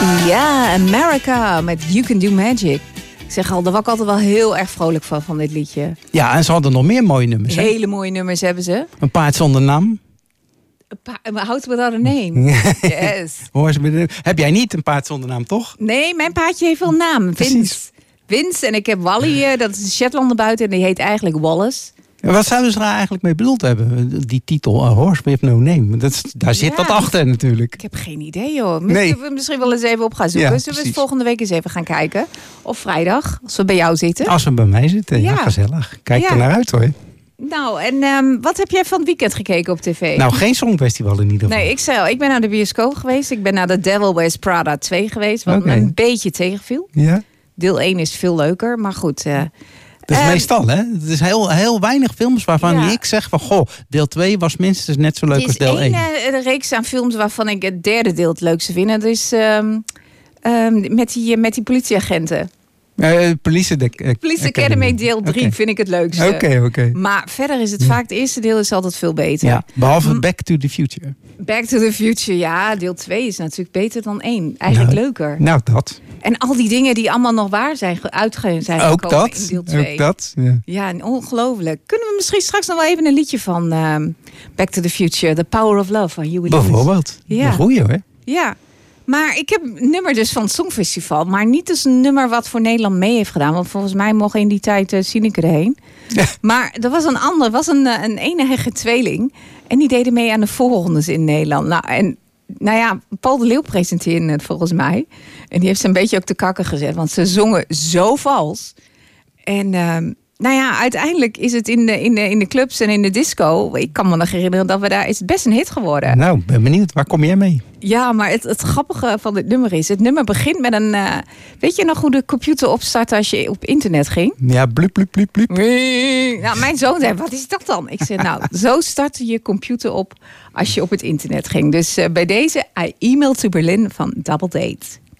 Ja, America met You Can Do Magic. Ik zeg al, daar was ik altijd wel heel erg vrolijk van dit liedje. Ja, en ze hadden nog meer mooie nummers. Hè? Hele mooie nummers hebben ze. Een paard zonder naam. Hout without a name. Yes. Heb jij niet een paard zonder naam, toch? Nee, mijn paardje heeft wel een naam. Vince. En ik heb Wally, dat is een Shetlander buiten. En die heet eigenlijk Wallace. Wat zouden ze daar eigenlijk mee bedoeld hebben? Die titel, Horse with No Name. Daar zit wat achter natuurlijk. Ik heb geen idee, joh. Nee. Misschien wel eens even op gaan zoeken. Ja, Zullen we eens volgende week eens even gaan kijken? Of vrijdag, als we bij jou zitten. Als we bij mij zitten, ja gezellig. Kijk er naar uit, hoor. Nou, en wat heb jij van het weekend gekeken op tv? Nou, geen songfestival in ieder geval. Nee, ik ben naar de bioscoop geweest. Ik ben naar The Devil Wears Prada 2 geweest. Wat me een beetje tegenviel. Ja? Deel 1 is veel leuker, maar goed. Dat is meestal, hè? Het is heel weinig films waarvan ik zeg van... Goh, deel 2 was minstens net zo leuk als deel 1. Het is één reeks aan films waarvan ik het derde deel het leukste vind. Dat is met die politieagenten. Police Academy deel 3 vind ik het leukste. Oké. Maar verder is het vaak... Het eerste deel is altijd veel beter. Ja, behalve Back to the Future. Back to the Future, ja. Deel 2 is natuurlijk beter dan 1. Eigenlijk leuker. Nou, dat. En al die dingen die allemaal nog waar zijn gekomen ook dat, in deel 2. Ook dat, ja. En ongelooflijk. Kunnen we misschien straks nog wel even een liedje van Back to the Future, The Power of Love van Huey Lewis. Bijvoorbeeld. Ja. Een goeie, hoor. Ja. Maar ik heb een nummer dus van het Songfestival. Maar niet dus een nummer wat voor Nederland mee heeft gedaan. Want volgens mij mocht in die tijd Sineke erheen. Ja. Maar er was een ander. Was een enige tweeling. En die deden mee aan de voorrondes in Nederland. Nou ja, Paul de Leeuw presenteerde het volgens mij. En die heeft ze een beetje ook te kakken gezet. Want ze zongen zo vals. En uiteindelijk is het in de clubs en in de disco... Ik kan me nog herinneren dat is het best een hit geworden. Nou, ben benieuwd. Waar kom jij mee? Ja, maar het grappige van dit nummer is... Het nummer begint met een... weet je nog hoe de computer opstartte als je op internet ging? Ja, blub, blub, blub, blub. Nou, mijn zoon zei, wat is dat dan? Ik zei, nou, zo startte je computer op als je op het internet ging. Dus bij deze, I Email to Berlin van Double Date.